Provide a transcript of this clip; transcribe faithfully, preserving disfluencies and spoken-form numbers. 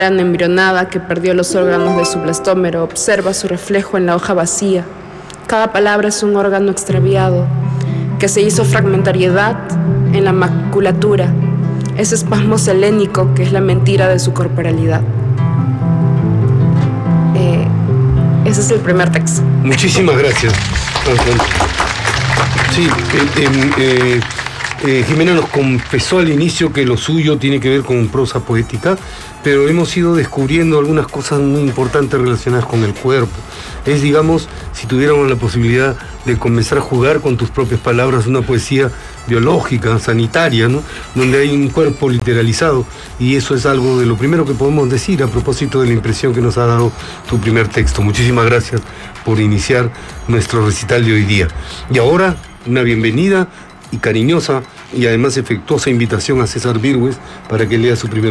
embrionada que perdió los órganos de su blastómero observa su reflejo en la hoja vacía. Cada palabra es un órgano extraviado que se hizo fragmentariedad en la maculatura, ese espasmo selénico que es la mentira de su corporalidad. Eh, ese es el primer texto. Muchísimas gracias. Sí, eh, eh, eh, Jimena nos confesó al inicio que lo suyo tiene que ver con prosa poética, pero hemos ido descubriendo algunas cosas muy importantes relacionadas con el cuerpo. Es, digamos, si tuviéramos la posibilidad de comenzar a jugar con tus propias palabras una poesía biológica, sanitaria, ¿no? Donde hay un cuerpo literalizado, y eso es algo de lo primero que podemos decir a propósito de la impresión que nos ha dado tu primer texto. Muchísimas gracias por iniciar nuestro recital de hoy día. Y ahora, una bienvenida y cariñosa y además efectuosa invitación a César Virgües para que lea su primer